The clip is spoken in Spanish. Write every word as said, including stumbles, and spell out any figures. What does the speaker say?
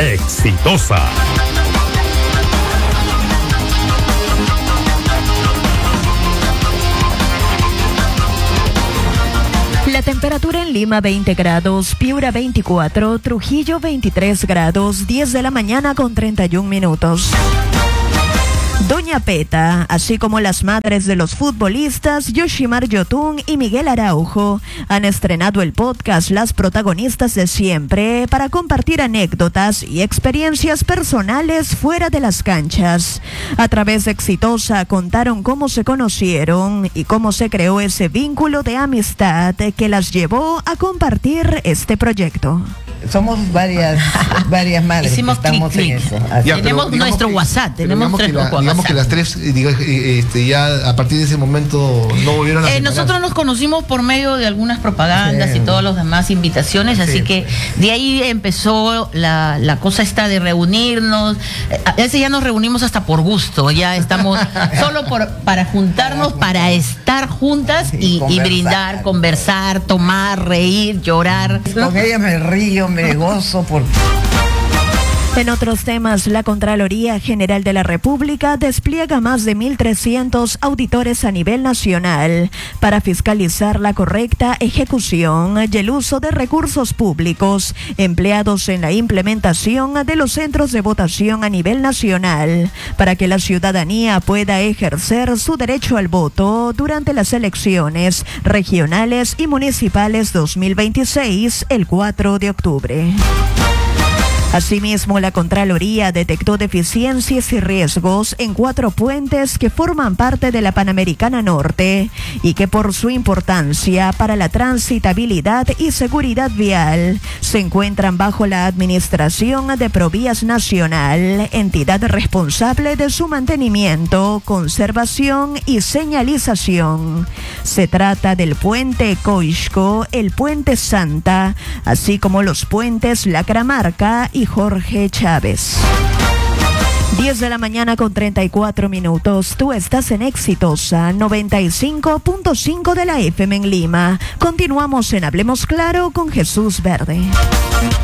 Exitosa. La temperatura en Lima veinte grados, Piura veinticuatro, Trujillo veintitrés grados, diez de la mañana con treinta y un minutos. Doña Peta, así como las madres de los futbolistas Yoshimar Yotun y Miguel Araujo, han estrenado el podcast Las Protagonistas de Siempre para compartir anécdotas y experiencias personales fuera de las canchas. A través de Exitosa contaron cómo se conocieron y cómo se creó ese vínculo de amistad que las llevó a compartir este proyecto. Somos varias varias madres Hicimos que estamos clic, en clic. eso. Así. Ya, tenemos nuestro que, WhatsApp, tenemos digamos, que la, nuestro digamos que las tres eh, diga, eh, este, ya a partir de ese momento no volvieron a Eh, separar. nosotros nos conocimos por medio de algunas propagandas Sí. y todas las demás invitaciones, así Sí. que de ahí empezó la, la cosa esta de reunirnos. Eh, A veces ya nos reunimos hasta por gusto, ya estamos solo por, para juntarnos, para estar juntas Sí, y, y conversar. brindar, conversar, tomar, reír, llorar. Con ella me río, me gozo porque En otros temas, la Contraloría General de la República despliega más de mil trescientos auditores a nivel nacional para fiscalizar la correcta ejecución y el uso de recursos públicos empleados en la implementación de los centros de votación a nivel nacional, para que la ciudadanía pueda ejercer su derecho al voto durante las elecciones regionales y municipales dos mil veintiséis, el cuatro de octubre. Asimismo, la Contraloría detectó deficiencias y riesgos en cuatro puentes que forman parte de la Panamericana Norte y que por su importancia para la transitabilidad y seguridad vial se encuentran bajo la administración de Provías Nacional, entidad responsable de su mantenimiento, conservación y señalización. Se trata del puente Coixco, el puente Santa, así como los puentes La Cramarca y Jorge Chávez. diez de la mañana con treinta y cuatro minutos. Tú estás en Exitosa noventa y cinco punto cinco de la F M en Lima. Continuamos en Hablemos Claro con Jesús Verde.